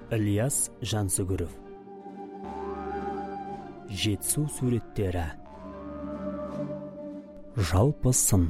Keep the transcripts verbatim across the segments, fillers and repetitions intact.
Ильяс Жансүгіров. Жетісу суреттері. Жалпы сын.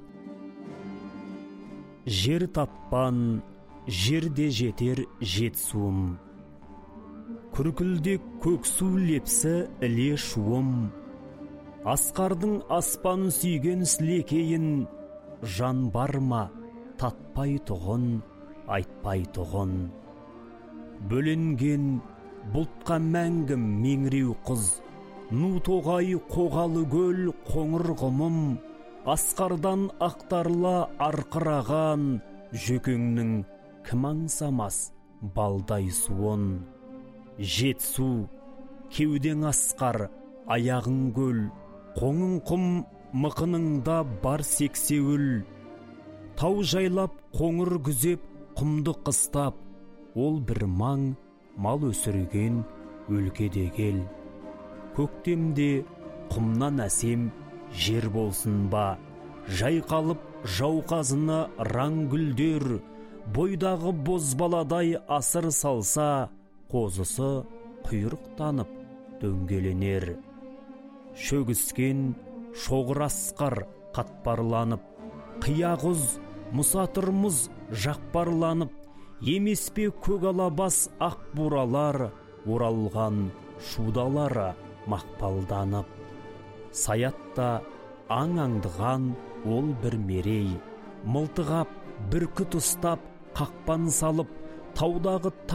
Жер таппан, жерде жетер жетісуым. Күркілдек көксу лепсі іле шуым. Асқардың аспан сүйген сілекейін, жан бар ма, татпай тұғын, айтпай тұғын. Бөленген бұлтқа мәңгім меңіреу қыз, ну тоғай қоғалы көл қоңыр ғымым, асқардан ақтарла арқыраған, жөкеңнің кім аңсамас балдай суын. Жетісу, кеудең асқар, аяғың көл, қоңың құм, мықыныңда бар сексеуіл. Тау жайлап қоңыр күзеп, құмды қыстап, ол бір маң, мал өсірген өлкеде кел. Көктемде құмнан әсем жер болсын ба, жайқалып жауқазына раң гүлдер, бойдағы бозбаладай асыр салса, қозысы құйрықтанып дөңгеленер. Шөгіскен шоғыр асқар қатпарланып, қиягұз мұсатырмыз жақпарланып, емеспе көк алабас ақ буралар, оралған шудалары мақпалданып. Саятта аң аңдыған ол бір мерей, мылтығап бүркіт ұстап қақпан салып, таудағы